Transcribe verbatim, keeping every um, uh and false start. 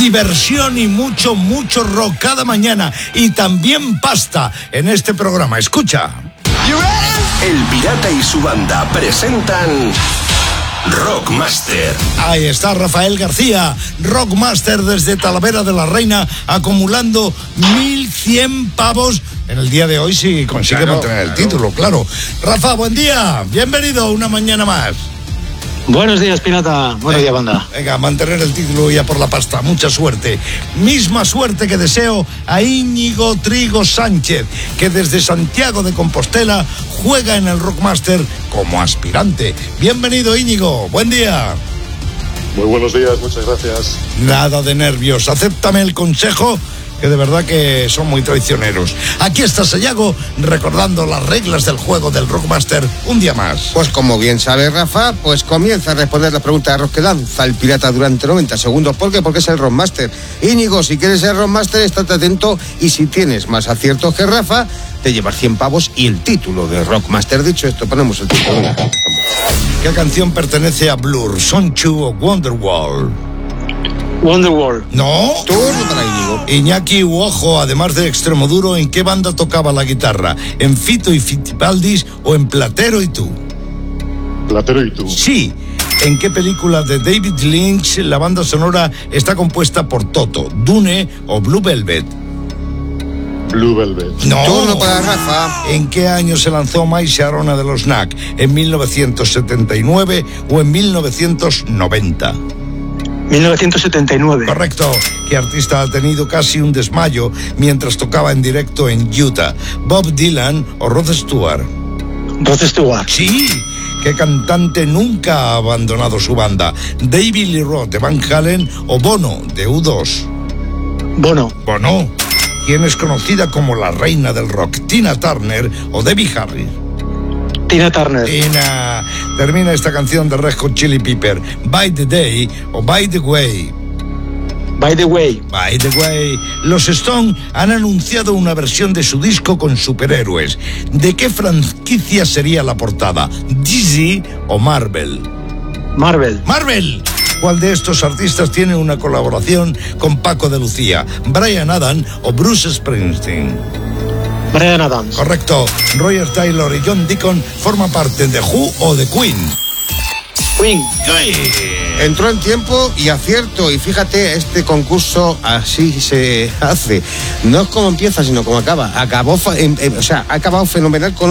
diversión y mucho, mucho rock cada mañana. Y también pasta en este programa. Escucha. El Pirata y su banda presentan Rockmaster. Ahí está Rafael García, Rockmaster desde Talavera de la Reina, acumulando mil cien pavos en el día de hoy si consigue claro, mantener el claro. título, claro. Rafa, buen día, bienvenido una mañana más. Buenos días, Pirata. Buenos días, banda. Venga, mantener el título ya por la pasta. Mucha suerte. Misma suerte que deseo a Íñigo Trigo Sánchez, que desde Santiago de Compostela juega en el Rockmaster como aspirante. Bienvenido, Íñigo. Buen día. Muy buenos días, muchas gracias. Nada de nervios. Acéptame el consejo, que de verdad que son muy traicioneros. Aquí está Sayago recordando las reglas del juego del Rockmaster un día más. Pues como bien sabe Rafa, pues comienza a responder las preguntas de rock que lanza el Pirata durante noventa segundos. ¿Por qué? Porque es el Rockmaster. Íñigo, si quieres ser Rockmaster, estate atento, y si tienes más aciertos que Rafa, te llevas cien pavos y el título de Rockmaster. Dicho esto, ponemos el título. ¿Qué canción pertenece a Blur? ¿Son Chu o Wonderwall? Wonderwall. ¿No? Turno para Íñigo. Iñaki Uojo, además de Extremoduro, ¿en qué banda tocaba la guitarra? ¿En Fito y Fitipaldis o en Platero y tú? Platero y tú. Sí. ¿En qué película de David Lynch la banda sonora está compuesta por Toto, Dune o Blue Velvet? Blue Velvet. No. Turno para Rafa. ¿En qué año se lanzó My Sharona de los Knack? ¿En mil novecientos setenta y nueve o en mil novecientos noventa? mil novecientos setenta y nueve. Correcto. ¿Qué artista ha tenido casi un desmayo mientras tocaba en directo en Utah? ¿Bob Dylan o Rod Stewart? Rod Stewart. Sí. ¿Qué cantante nunca ha abandonado su banda? ¿David Lee Roth de Van Halen o Bono de U dos? Bono. Bono. ¿Quién es conocida como la reina del rock? ¿Tina Turner o Debbie Harry? Tina Turner. Tina. Termina esta canción de Red Hot Chili Pepper. By the Day o By the Way. By the Way. By the Way. Los Stones han anunciado una versión de su disco con superhéroes. ¿De qué franquicia sería la portada? ¿D C o Marvel? Marvel. Marvel. ¿Cuál de estos artistas tiene una colaboración con Paco de Lucía? ¿Brian Adams o Bruce Springsteen? Brian Adams. Correcto. ¿Roger Taylor y John Deacon forman parte de Who o de Queen? Queen. Entró en tiempo y acierto. Y fíjate, este concurso así se hace. No es como empieza, sino como acaba. Acabó, o sea, ha acabado fenomenal con